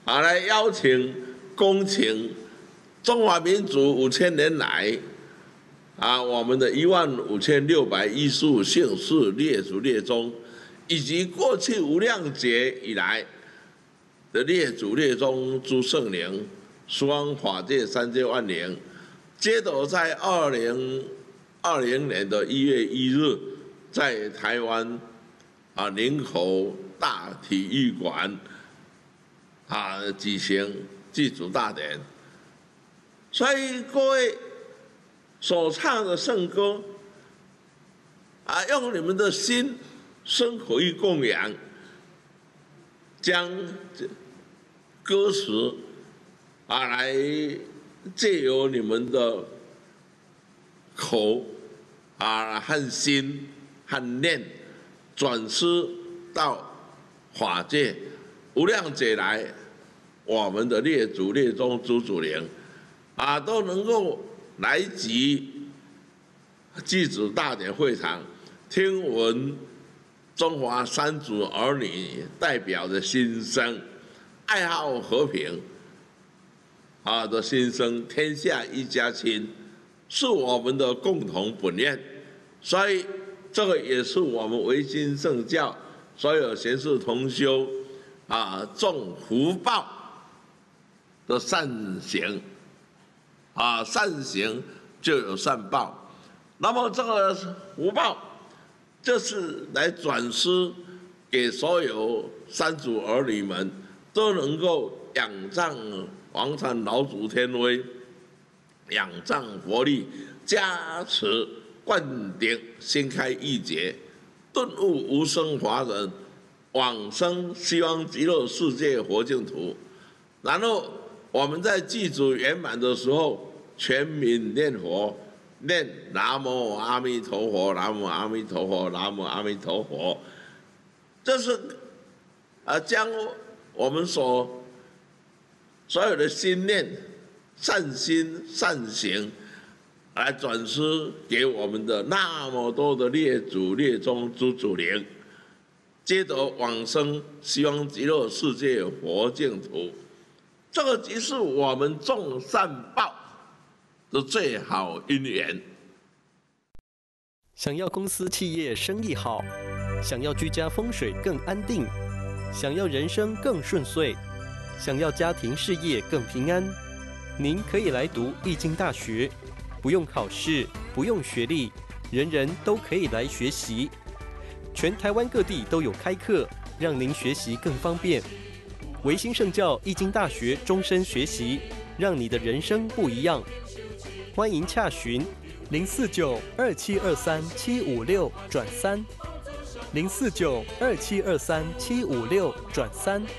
来邀请恭请中华民族5000年来我们的15615姓氏列祖列宗，以及过去无量劫以来的列祖列宗诸圣灵，十方法界三界万灵，皆都在2020年的1月1日，在台湾林口大体育馆举行祭祖大典。所以各位所唱的圣歌用你们的心生口意供养，将歌词来借由你们的口和心和念转施到法界无量劫来，我们的列祖列宗诸祖灵都能够来集祭祖大典会场，听闻中华三祖儿女代表的心声，爱好和平的心声，天下一家亲，是我们的共同本愿。所以这个也是我们维新圣教所有贤士同修种福报的善行善行就有善报。那么这个福报就是来转施给所有三祖儿女们，都能够仰仗王禅老祖天威，仰仗佛力加持灌顶，心开意解，顿悟无生法忍，往生西方极乐世界佛净土。然后我们在祭祖圆满的时候，全民念佛，念南无阿弥陀佛，南无阿弥陀佛，南无阿弥陀佛。这是将我们所有的心念、善心、善行来转施给我们的那么多的列祖列宗诸祖灵，皆得往生西方极乐世界佛净土。这个即是我们种善报的最好因缘。 想要公司企业生意好，想要居家风水更安定，想要人生更顺遂，想要家庭事业更平安，您可以来读易经大学，不用考试，不用学历，人人都可以来学习。全台湾各地都有开课，让您学习更方便。维新圣教易经大学终身学习，让你的人生不一样。欢迎洽询049-2723-756-3，049-2723-756-3。